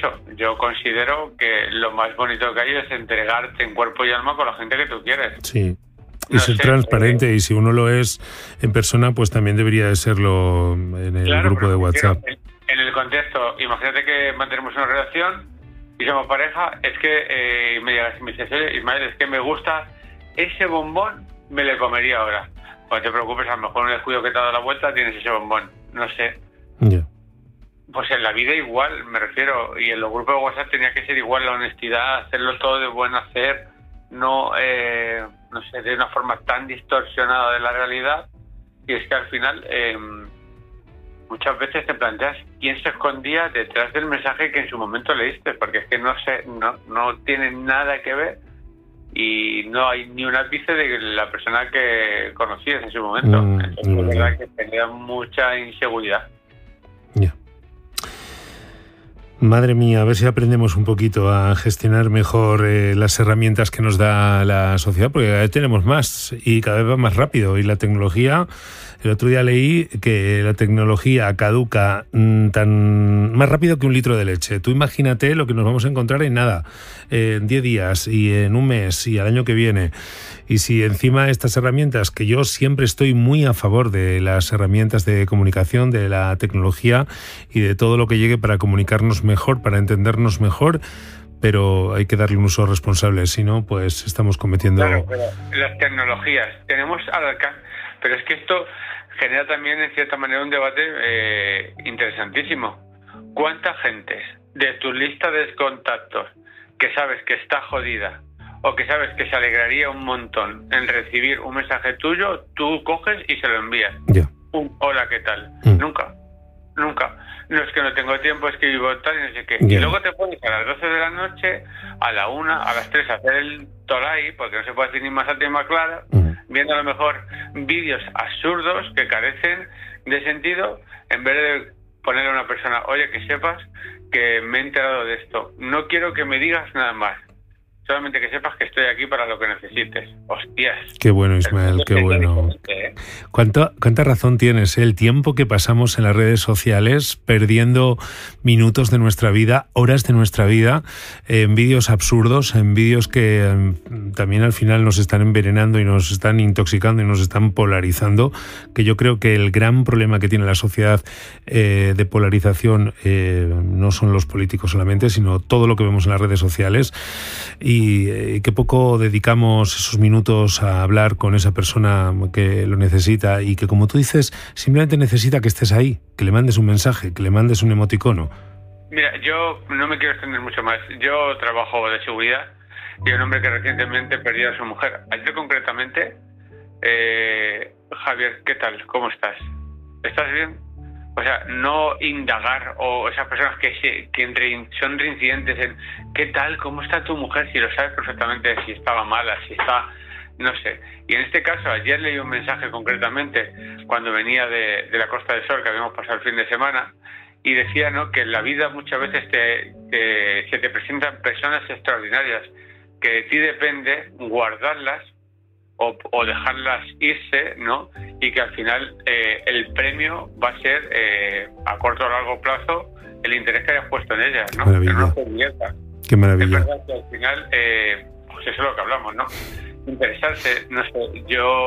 eso, yo considero que lo más bonito que hay es entregarte en cuerpo y alma con la gente que tú quieres. Sí. Y ser transparente, y si uno lo es en persona, pues también debería de serlo en el grupo de WhatsApp. En el contexto, imagínate que mantenemos una relación y somos pareja, es que me dice, Ismael, es que me gusta ese bombón, me le comería ahora. No te preocupes, a lo mejor en el descuido que te ha dado la vuelta tienes ese bombón, no sé. Yeah. Pues en la vida igual, me refiero, y en los grupos de WhatsApp tenía que ser igual, la honestidad, hacerlo todo de buen hacer, no sé, de una forma tan distorsionada de la realidad. Y es que al final muchas veces te planteas quién se escondía detrás del mensaje que en su momento leíste, porque es que no tiene nada que ver y no hay ni un ápice de la persona que conocías en su momento. Entonces es verdad que tenía mucha inseguridad. Ya. Madre mía, a ver si aprendemos un poquito a gestionar mejor las herramientas que nos da la sociedad, porque cada vez tenemos más y cada vez va más rápido. Y la tecnología, el otro día leí que la tecnología caduca más rápido que un litro de leche. Tú imagínate lo que nos vamos a encontrar en nada, en 10 días y en un mes y al año que viene. Y si encima estas herramientas, que yo siempre estoy muy a favor de las herramientas de comunicación, de la tecnología y de todo lo que llegue para comunicarnos mejor, para entendernos mejor, pero hay que darle un uso responsable, si no, pues estamos cometiendo... Claro, pero las tecnologías tenemos al alcance, pero es que esto genera también en cierta manera un debate interesantísimo. ¿Cuánta gente de tu lista de contactos que sabes que está jodida o que sabes que se alegraría un montón en recibir un mensaje tuyo, tú coges y se lo envías? Yeah. Un hola, ¿qué tal? Nunca. No es que no tengo tiempo, es que vivo tal y no sé qué. Yeah. Y luego te pones a las 12 de la noche, a la 1, a las 3 a hacer el tolai, porque no se puede decir ni más alto ni más claro, viendo a lo mejor vídeos absurdos que carecen de sentido, en vez de ponerle a una persona, oye, que sepas que me he enterado de esto. No quiero que me digas nada más. Solamente que sepas que estoy aquí para lo que necesites. Hostias. Qué bueno, Ismael, qué bueno. ¿Cuánta razón tienes? El tiempo que pasamos en las redes sociales perdiendo minutos de nuestra vida, horas de nuestra vida, en vídeos absurdos, en vídeos que también al final nos están envenenando y nos están intoxicando y nos están polarizando, que yo creo que el gran problema que tiene la sociedad de polarización no son los políticos solamente, sino todo lo que vemos en las redes sociales. Y qué poco dedicamos esos minutos a hablar con esa persona que lo necesita y que, como tú dices, simplemente necesita que estés ahí, que le mandes un mensaje, que le mandes un emoticono. Mira, yo no me quiero extender mucho más. Yo trabajo de seguridad y un hombre que recientemente perdió a su mujer. Ayer concretamente, Javier, ¿qué tal? ¿Cómo estás? ¿Estás bien? O sea, no indagar, o esas personas que son reincidentes en ¿qué tal? ¿Cómo está tu mujer? Si lo sabes perfectamente, si estaba mala, si está... no sé. Y en este caso, ayer leí un mensaje concretamente cuando venía de la Costa del Sol, que habíamos pasado el fin de semana, y decía, ¿no?, que en la vida muchas veces se te presentan personas extraordinarias, que de ti depende guardarlas o dejarlas irse, ¿no? Y que al final el premio va a ser a corto o largo plazo el interés que hayas puesto en ellas, ¿no? Maravilla. Que no se divierta. Qué maravilla. Es verdad que al final, pues eso es lo que hablamos, ¿no? Interesarse, no sé,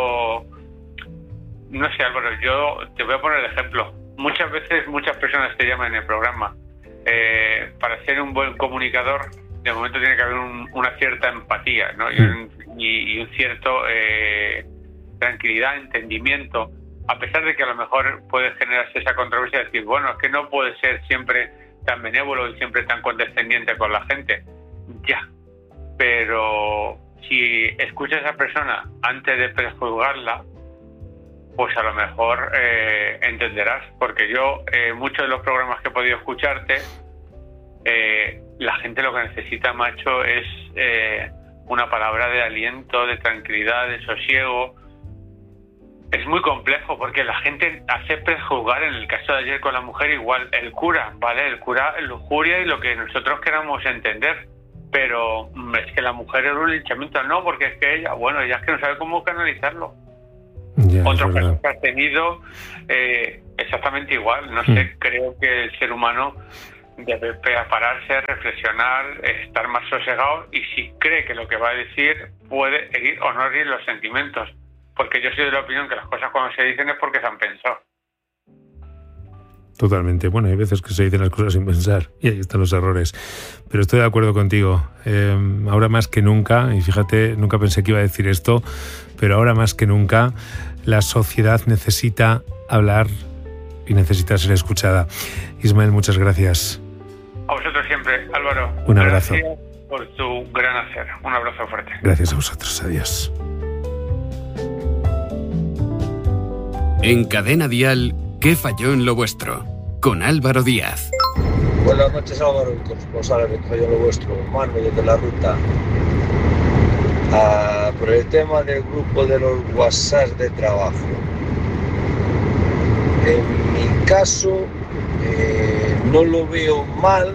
Álvaro, yo te voy a poner el ejemplo. Muchas veces muchas personas te llaman en el programa. Para ser un buen comunicador, de momento tiene que haber una cierta empatía, ¿no? Y un cierto tranquilidad, entendimiento, a pesar de que a lo mejor puede generarse esa controversia de decir, bueno, es que no puede ser siempre tan benévolo y siempre tan condescendiente con la gente. Ya, pero si escuchas a esa persona antes de prejuzgarla, pues a lo mejor entenderás, porque yo, muchos de los programas que he podido escucharte, la gente lo que necesita, macho, es una palabra de aliento, de tranquilidad, de sosiego. Es muy complejo porque la gente hace prejuzgar. En el caso de ayer con la mujer, igual el cura, ¿vale? El cura lujuria y lo que nosotros queramos entender, pero es que la mujer era un linchamiento, no, porque es que ella es que no sabe cómo canalizarlo. Otros casos que has tenido exactamente igual. No sé, creo que el ser humano debe pararse, reflexionar, estar más sosegado, y si cree que lo que va a decir puede herir o no herir los sentimientos, porque yo soy de la opinión que las cosas cuando se dicen es porque se han pensado. Totalmente. Bueno, hay veces que se dicen las cosas sin pensar y ahí están los errores. Pero estoy de acuerdo contigo. Ahora más que nunca, y fíjate, nunca pensé que iba a decir esto, pero ahora más que nunca la sociedad necesita hablar y necesita ser escuchada. Ismael, muchas gracias. A vosotros siempre, Álvaro. Un abrazo. Gracias por tu gran hacer. Un abrazo fuerte. Gracias a vosotros. Adiós. En Cadena Dial, ¿qué falló en lo vuestro? Con Álvaro Díaz. Buenas noches, Álvaro, el corresponsal de ¿Qué falló en lo vuestro? Manuel de la Ruta. Por el tema del grupo de los WhatsApp de trabajo. En mi caso, no lo veo mal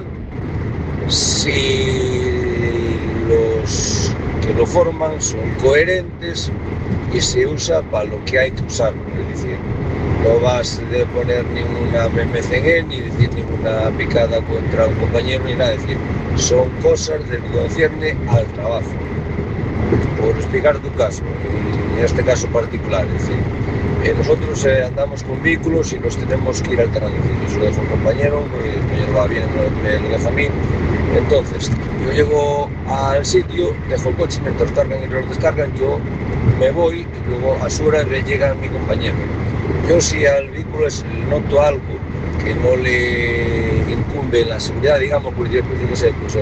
si los que lo forman son coherentes y se usa para lo que hay que usarlo. Es decir, no vas a poner ninguna memecen ni decir ninguna picada contra un compañero ni nada. Es decir, son cosas del que concierne al trabajo. Por explicar tu caso, en este caso particular, es decir, nosotros andamos con vehículos y los tenemos que ir alternando. Yo lo dejo un compañero, el compañero va bien, lo deja a mí. Entonces, yo llego al sitio, dejo el coche, mientras cargan y los descargan, yo me voy y luego a su hora llega mi compañero. Yo si al vehículo noto algo que no le incumbe la seguridad, digamos, pues yo qué sé, pues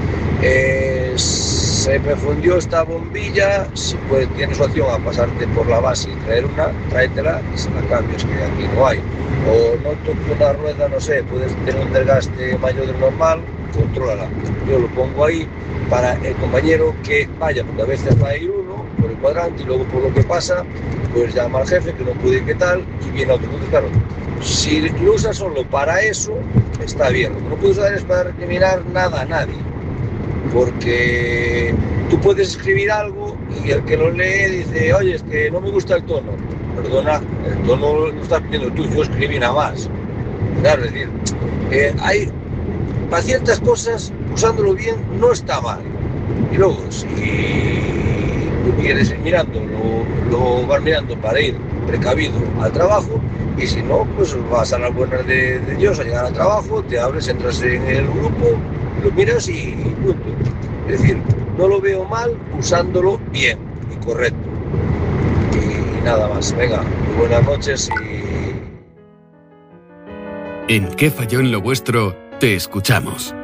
se me fundió esta bombilla, si tienes opción a pasarte por la base y traer una, tráetela y se la cambias, que aquí no hay. O noto que una rueda, no sé, puedes tener un desgaste mayor del normal, contrólala. Yo lo pongo ahí para el compañero que vaya, porque a veces va a ir uno por el cuadrante y luego por lo que pasa, pues llama al jefe que no puede ir, qué tal, y viene otro. Entonces, claro, si lo usas solo para eso, está bien. Lo que no puedes usar es para recriminar nada a nadie. Porque tú puedes escribir algo y el que lo lee dice, oye, es que no me gusta el tono. Perdona, el tono lo estás pidiendo tú, yo escribí nada más. Claro, es decir, hay para ciertas cosas, usándolo bien, no está mal. Y luego, si tú quieres ir mirando, lo vas mirando para ir precavido al trabajo, y si no, pues vas a las buenas de Dios a llegar al trabajo, te abres, entras en el grupo, lo miras y punto. Es decir, no lo veo mal usándolo bien y correcto. Y nada más. Venga, buenas noches y... En ¿Qué falló en lo vuestro? Te escuchamos.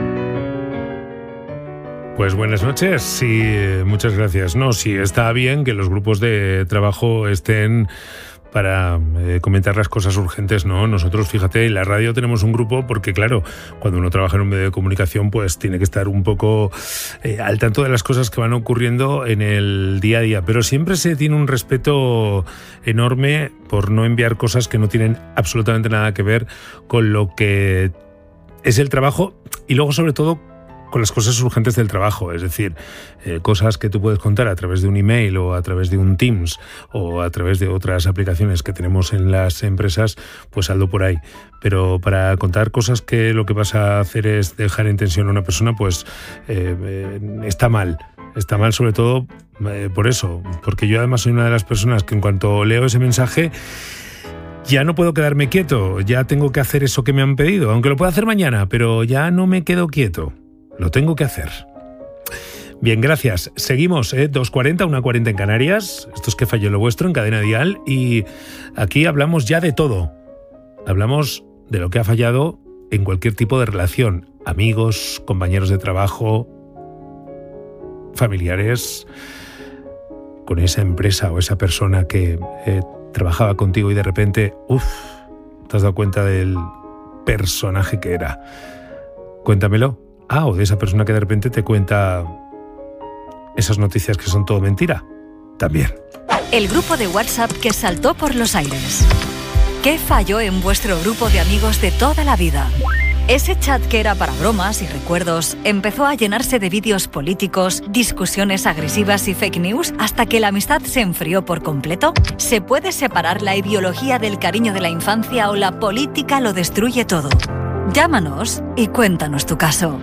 Pues buenas noches, sí, muchas gracias. No, sí, está bien que los grupos de trabajo estén para comentar las cosas urgentes, ¿no? Nosotros, fíjate, en la radio tenemos un grupo porque, claro, cuando uno trabaja en un medio de comunicación, pues tiene que estar un poco al tanto de las cosas que van ocurriendo en el día a día, pero siempre se tiene un respeto enorme por no enviar cosas que no tienen absolutamente nada que ver con lo que es el trabajo y luego, sobre todo, con las cosas urgentes del trabajo, es decir, cosas que tú puedes contar a través de un email o a través de un Teams o a través de otras aplicaciones que tenemos en las empresas, pues hazlo por ahí. Pero para contar cosas que lo que vas a hacer es dejar en tensión a una persona, pues está mal. Está mal sobre todo por eso, porque yo además soy una de las personas que en cuanto leo ese mensaje ya no puedo quedarme quieto, ya tengo que hacer eso que me han pedido, aunque lo pueda hacer mañana, pero ya no me quedo quieto. Lo tengo que hacer. Bien, gracias. Seguimos, 2:40, 1:40 en Canarias. Esto es ¿Qué falló en lo vuestro? En Cadena Dial. Y aquí hablamos ya de todo. Hablamos de lo que ha fallado en cualquier tipo de relación. Amigos, compañeros de trabajo, familiares, con esa empresa o esa persona que trabajaba contigo y de repente, te has dado cuenta del personaje que era. Cuéntamelo. O de esa persona que de repente te cuenta esas noticias que son todo mentira. También. El grupo de WhatsApp que saltó por los aires. ¿Qué falló en vuestro grupo de amigos de toda la vida? Ese chat que era para bromas y recuerdos empezó a llenarse de vídeos políticos, discusiones agresivas y fake news hasta que la amistad se enfrió por completo. ¿Se puede separar la ideología del cariño de la infancia o la política lo destruye todo? Llámanos y cuéntanos tu caso.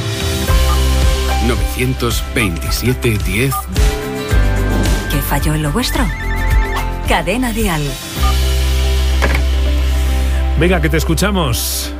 927 10. ¿Qué falló en lo vuestro? Cadena Dial. Venga, que te escuchamos.